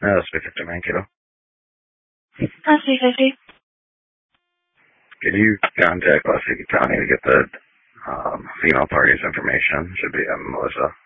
Speak to Mankato. That's 350. Could you contact West County to get the female party's information? Should be Melissa.